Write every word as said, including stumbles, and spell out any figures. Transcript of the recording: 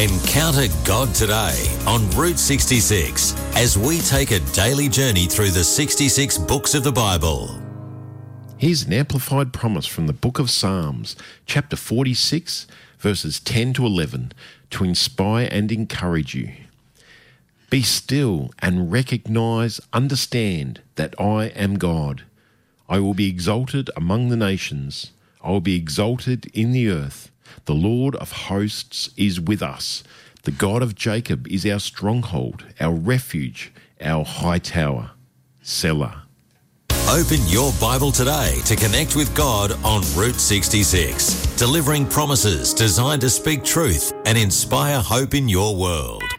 Encounter God today on Route sixty-six as we take a daily journey through the sixty-six books of the Bible. Here's an amplified promise from the book of Psalms, chapter forty-six, verses ten to eleven, to inspire and encourage you. Be still and recognize, understand that I am God. I will be exalted among the nations. I will be exalted in the earth. The Lord of hosts is with us. The God of Jacob is our stronghold, our refuge, our high tower. Selah. Open your Bible today to connect with God on Route sixty-six, delivering promises designed to speak truth and inspire hope in your world.